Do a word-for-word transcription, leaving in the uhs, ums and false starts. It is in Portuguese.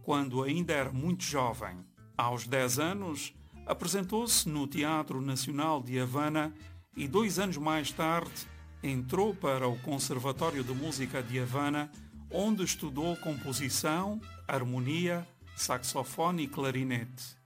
quando ainda era muito jovem. Aos dez anos, apresentou-se no Teatro Nacional de Havana e dois anos mais tarde entrou para o Conservatório de Música de Havana, onde estudou composição, harmonia, saxofone e clarinete.